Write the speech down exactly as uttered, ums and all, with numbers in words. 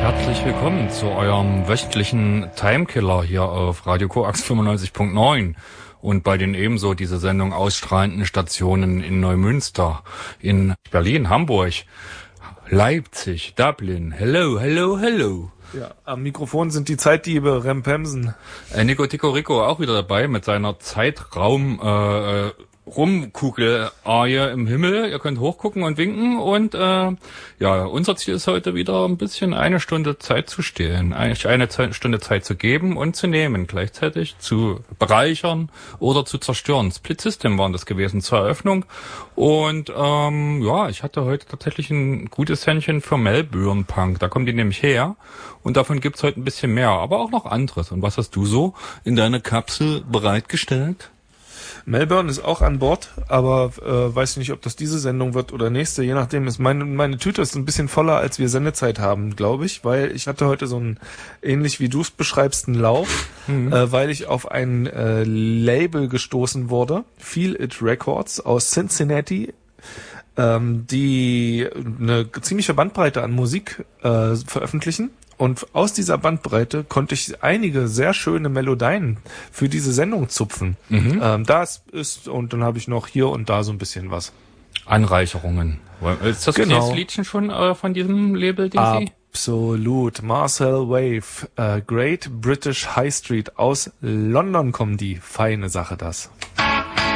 Herzlich willkommen zu eurem wöchentlichen Timekiller hier auf Radio Koax fünfundneunzig Komma neun und bei den ebenso diese Sendung ausstrahlenden Stationen in Neumünster, in Berlin, Hamburg, Leipzig, Dublin. Hello, hello, hello. Ja, am Mikrofon sind die Zeitdiebe, Rempemsen. Äh, Nico Tico Rico auch wieder dabei mit seiner Zeitraum äh, Rumkugel-Arie im Himmel. Ihr könnt hochgucken und winken und äh, ja, unser Ziel ist heute wieder ein bisschen eine Stunde Zeit zu stehlen, eigentlich eine Ze- Stunde Zeit zu geben und zu nehmen, gleichzeitig zu bereichern oder zu zerstören. Split System waren das gewesen zur Eröffnung und ähm, ja, ich hatte heute tatsächlich ein gutes Händchen für Melbourne Punk, da kommen die nämlich her und davon gibt's heute ein bisschen mehr, aber auch noch anderes. Und was hast du so in deine Kapsel bereitgestellt? Melbourne ist auch an Bord, aber äh, weiß nicht, ob das diese Sendung wird oder nächste, je nachdem. Ist meine meine Tüte ist ein bisschen voller, als wir Sendezeit haben, glaube ich, weil ich hatte heute so einen, ähnlich wie du es beschreibst, einen Lauf, mhm. äh, weil ich auf ein äh, Label gestoßen wurde, Feel It Records aus Cincinnati, ähm, die eine ziemliche Bandbreite an Musik äh, veröffentlichen. Und aus dieser Bandbreite konnte ich einige sehr schöne Melodien für diese Sendung zupfen. Mhm. Ähm, das ist, und dann habe ich noch hier und da so ein bisschen was. Anreicherungen. Ist das genau. das Liedchen schon äh, von diesem Label, D C? Absolut. Marcel Wave, äh, Great British High Street. Aus London kommen die. Feine Sache das.